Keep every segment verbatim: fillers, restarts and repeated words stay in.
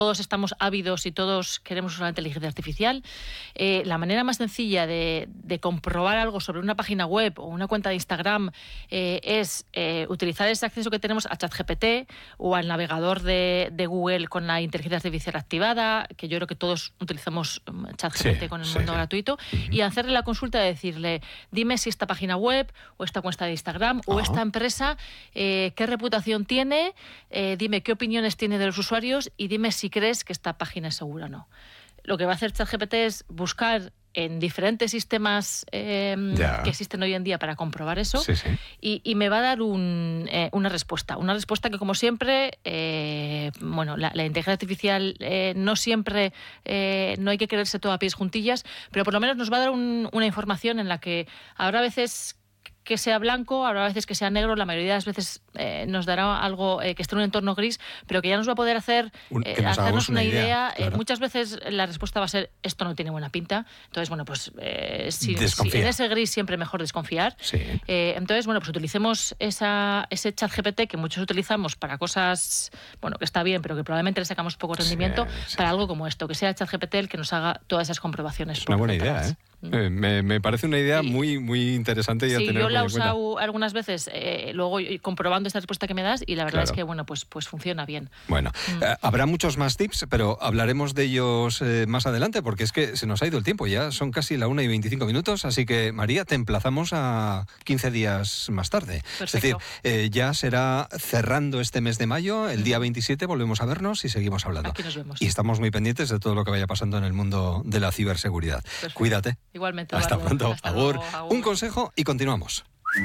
todos estamos ávidos y todos queremos usar la inteligencia artificial, eh, la manera más sencilla de, de comprobar algo sobre una página web o una cuenta de Instagram eh, es eh, utilizar ese acceso que tenemos a ChatGPT o al navegador de, de Google con la inteligencia artificial activada, que yo creo que todos utilizamos ChatGPT sí, con el sí, mundo sí. gratuito, uh-huh. y hacerle la consulta de decirle, dime si esta página web o esta cuenta de Instagram uh-huh. o esta empresa, eh, qué reputación tiene, eh, dime qué opiniones tiene de los usuarios y dime si crees que esta página es segura o no. Lo que va a hacer ChatGPT es buscar en diferentes sistemas eh, que existen hoy en día para comprobar eso sí, sí. Y, y me va a dar un, eh, una respuesta. Una respuesta que, como siempre, eh, bueno, la, la inteligencia artificial eh, no siempre, eh, no hay que creerse todo a pies juntillas, pero por lo menos nos va a dar un, una información en la que habrá veces que sea blanco, habrá veces que sea negro, la mayoría de las veces eh, nos dará algo eh, que esté en un entorno gris, pero que ya nos va a poder hacer eh, nos hacernos una, una idea. idea. Claro. Eh, muchas veces la respuesta va a ser, esto no tiene buena pinta. Entonces, bueno, pues eh, si, si en ese gris siempre mejor desconfiar. Sí. Eh, entonces, bueno, pues utilicemos esa, ese ChatGPT que muchos utilizamos para cosas, bueno, que está bien, pero que probablemente le sacamos poco rendimiento, sí, sí. para algo como esto, que sea ChatGPT el que nos haga todas esas comprobaciones. Es una buena idea, ¿eh? Eh, me, me parece una idea sí. muy muy interesante. Y sí, a tener yo la he usado algunas veces, eh, luego comprobando esta respuesta que me das, y la verdad claro. es que bueno, pues, pues funciona bien. Bueno, mm. eh, habrá muchos más tips, pero hablaremos de ellos eh, más adelante, porque es que se nos ha ido el tiempo, ya son casi la una y veinticinco minutos, así que María, te emplazamos a quince días más tarde. Perfecto. Es decir, eh, ya será cerrando este mes de mayo, el día veintisiete volvemos a vernos y seguimos hablando. Aquí nos vemos. Y estamos muy pendientes de todo lo que vaya pasando en el mundo de la ciberseguridad. Perfecto. Cuídate. Igualmente. Hasta Eduardo. pronto. Hasta Agur. luego, agur. Un consejo y continuamos.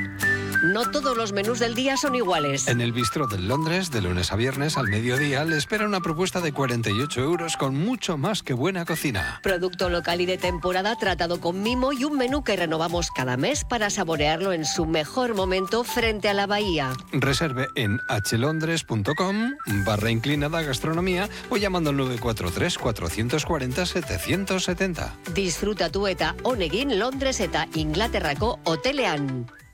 No todos los menús del día son iguales. En el Bistro del Londres, de lunes a viernes al mediodía, le espera una propuesta de cuarenta y ocho euros con mucho más que buena cocina. Producto local y de temporada tratado con mimo y un menú que renovamos cada mes para saborearlo en su mejor momento frente a la bahía. Reserve en hlondres punto com barra inclinada gastronomía o llamando al nueve cuatro tres, cuatro cuatro cero, siete siete cero. Disfruta tu eta honegin Londres eta Inglaterrako hotelean.